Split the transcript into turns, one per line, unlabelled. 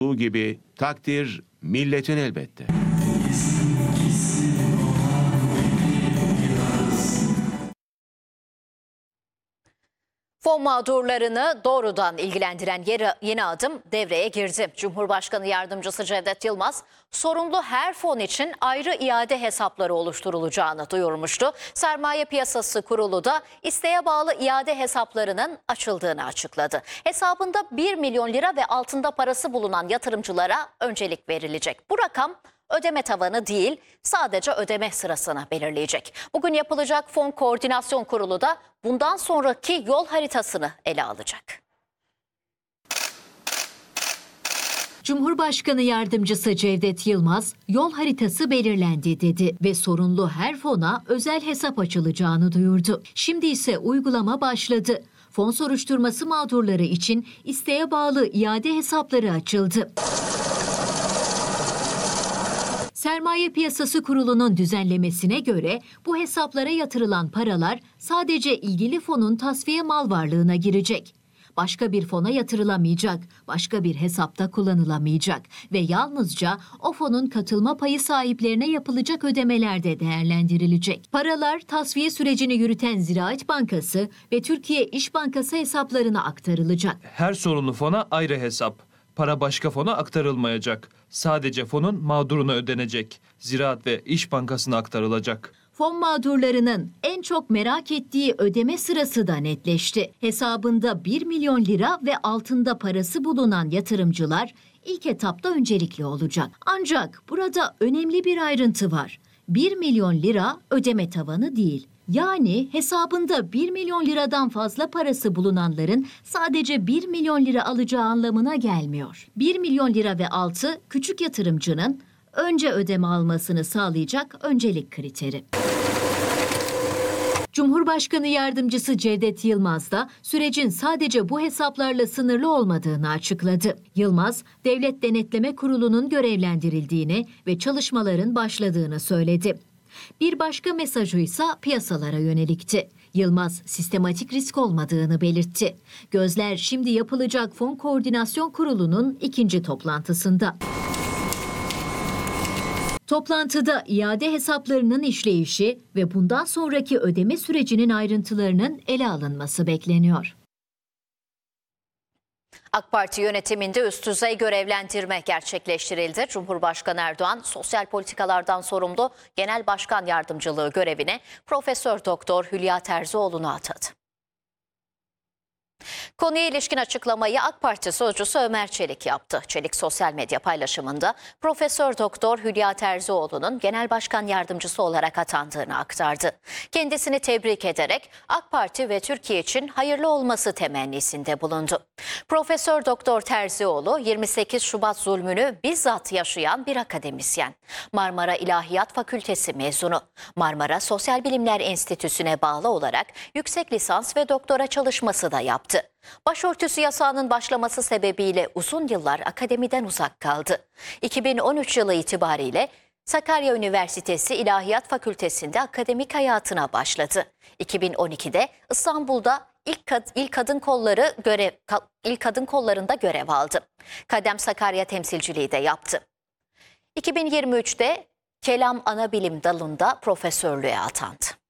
Bu gibi takdir milletin elbette.
Fon mağdurlarını doğrudan ilgilendiren yeni adım devreye girdi. Cumhurbaşkanı Yardımcısı Cevdet Yılmaz, sorumlu her fon için ayrı iade hesapları oluşturulacağını duyurmuştu. Sermaye Piyasası Kurulu da isteğe bağlı iade hesaplarının açıldığını açıkladı. Hesabında 1 milyon lira ve altında parası bulunan yatırımcılara öncelik verilecek. Bu rakam ödeme tavanı değil, sadece ödeme sırasını belirleyecek. Bugün yapılacak Fon Koordinasyon Kurulu da bundan sonraki yol haritasını ele alacak.
Cumhurbaşkanı Yardımcısı Cevdet Yılmaz, yol haritası belirlendi dedi ve sorunlu her fona özel hesap açılacağını duyurdu. Şimdi ise uygulama başladı. Fon soruşturması mağdurları için isteğe bağlı iade hesapları açıldı. Sermaye Piyasası Kurulu'nun düzenlemesine göre bu hesaplara yatırılan paralar sadece ilgili fonun tasfiye mal varlığına girecek. Başka bir fona yatırılamayacak, başka bir hesapta kullanılamayacak ve yalnızca o fonun katılma payı sahiplerine yapılacak ödemelerde değerlendirilecek. Paralar tasfiye sürecini yürüten Ziraat Bankası ve Türkiye İş Bankası hesaplarına aktarılacak.
Her sorunlu fona ayrı hesap. Para başka fona aktarılmayacak. Sadece fonun mağduruna ödenecek. Ziraat ve İş Bankası'na aktarılacak.
Fon mağdurlarının en çok merak ettiği ödeme sırası da netleşti. Hesabında 1 milyon lira ve altında parası bulunan yatırımcılar ilk etapta öncelikli olacak. Ancak burada önemli bir ayrıntı var. 1 milyon lira ödeme tavanı değil. Yani hesabında 1 milyon liradan fazla parası bulunanların sadece 1 milyon lira alacağı anlamına gelmiyor. 1 milyon lira ve altı küçük yatırımcının önce ödeme almasını sağlayacak öncelik kriteri. Cumhurbaşkanı Yardımcısı Cevdet Yılmaz da sürecin sadece bu hesaplarla sınırlı olmadığını açıkladı. Yılmaz, Devlet Denetleme Kurulu'nun görevlendirildiğini ve çalışmaların başladığını söyledi. Bir başka mesajı ise piyasalara yönelikti. Yılmaz, sistematik risk olmadığını belirtti. Gözler şimdi yapılacak Fon Koordinasyon Kurulu'nun ikinci toplantısında. Toplantıda iade hesaplarının işleyişi ve bundan sonraki ödeme sürecinin ayrıntılarının ele alınması bekleniyor.
AK Parti yönetiminde üst düzey görevlendirme gerçekleştirildi. Cumhurbaşkanı Erdoğan sosyal politikalardan sorumlu Genel Başkan Yardımcılığı görevine Profesör Doktor Hülya Terzioğlu'nu atadı. Konuya ilişkin açıklamayı AK Parti sözcüsü Ömer Çelik yaptı. Çelik sosyal medya paylaşımında Profesör Doktor Hülya Terzioğlu'nun Genel Başkan Yardımcısı olarak atandığını aktardı. Kendisini tebrik ederek AK Parti ve Türkiye için hayırlı olması temennisinde bulundu. Profesör Doktor Terzioğlu 28 Şubat zulmünü bizzat yaşayan bir akademisyen. Marmara İlahiyat Fakültesi mezunu. Marmara Sosyal Bilimler Enstitüsü'ne bağlı olarak yüksek lisans ve doktora çalışması da yaptı. Başörtüsü yasağının başlaması sebebiyle uzun yıllar akademiden uzak kaldı. 2013 yılı itibariyle Sakarya Üniversitesi İlahiyat Fakültesi'nde akademik hayatına başladı. 2012'de İstanbul'da ilk kadın kollarında görev aldı. Kadem Sakarya temsilciliği de yaptı. 2023'te Kelam Anabilim dalında profesörlüğe atandı.